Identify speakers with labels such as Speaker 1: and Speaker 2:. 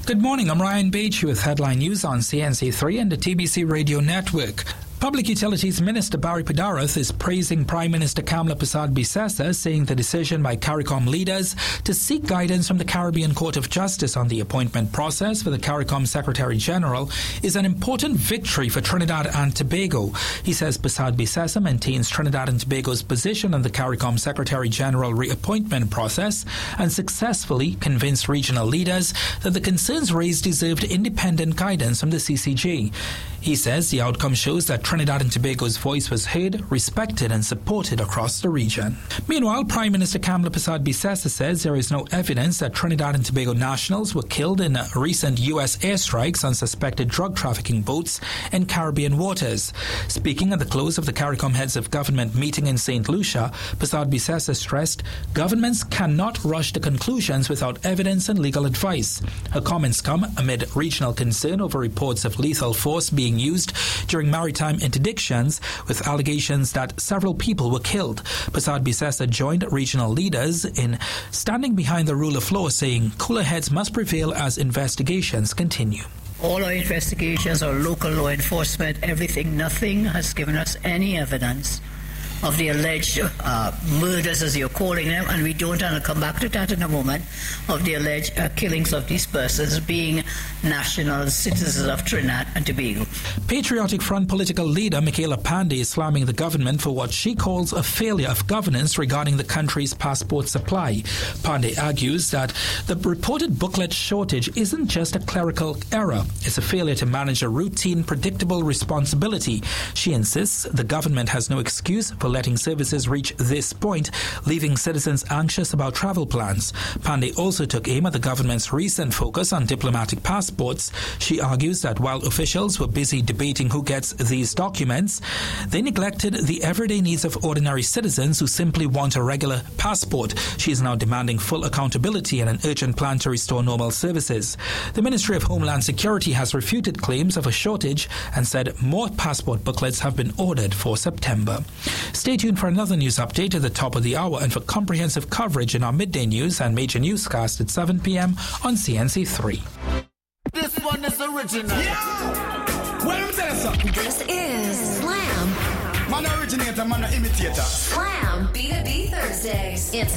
Speaker 1: Good morning, I'm Ryan Beach with headline news on CNC3 and the TBC Radio Network. Public Utilities Minister Barry Pidarath is praising Prime Minister Kamla Persad-Bissessar, saying the decision by CARICOM leaders to seek guidance from the Caribbean Court of Justice on the appointment process for the CARICOM Secretary General is an important victory for Trinidad and Tobago. He says Persad-Bissessar maintains Trinidad and Tobago's position on the CARICOM Secretary General reappointment process and successfully convinced regional leaders that the concerns raised deserved independent guidance from the CCJ. He says the outcome shows that Trinidad and Tobago's voice was heard, respected and supported across the region. Meanwhile, Prime Minister Kamla Persad-Bissessar says there is no evidence that Trinidad and Tobago nationals were killed in recent U.S. airstrikes on suspected drug trafficking boats in Caribbean waters. Speaking at the close of the CARICOM Heads of Government meeting in St. Lucia, Persad-Bissessar stressed governments cannot rush to conclusions without evidence and legal advice. Her comments come amid regional concern over reports of lethal force being used during maritime interdictions, with allegations that several people were killed. Persad-Bissessar joined regional leaders in standing behind the rule of law, saying cooler heads must prevail as investigations continue.
Speaker 2: All our investigations, our local law enforcement, nothing has given us any evidence of the alleged murders, as you're calling them, and we don't, and I'll come back to that in a moment, of the alleged killings of these persons being national citizens of Trinidad and Tobago.
Speaker 1: Patriotic Front political leader Michaela Pandey is slamming the government for what she calls a failure of governance regarding the country's passport supply. Pandey argues that the reported booklet shortage isn't just a clerical error, it's a failure to manage a routine, predictable responsibility. She insists the government has no excuse for letting services reach this point, leaving citizens anxious about travel plans. Pandey also took aim at the government's recent focus on diplomatic passports. She argues that while officials were busy debating who gets these documents, they neglected the everyday needs of ordinary citizens who simply want a regular passport. She is now demanding full accountability and an urgent plan to restore normal services. The Ministry of Homeland Security has refuted claims of a shortage and said more passport booklets have been ordered for September. Stay tuned for another news update at the top of the hour and for comprehensive coverage in our midday news and major newscast at 7 p.m. on CNC3.
Speaker 3: This one is original. Yeah! Well,
Speaker 4: this is Slam.
Speaker 3: Man originator, man imitator.
Speaker 4: Slam B2B Thursdays. It's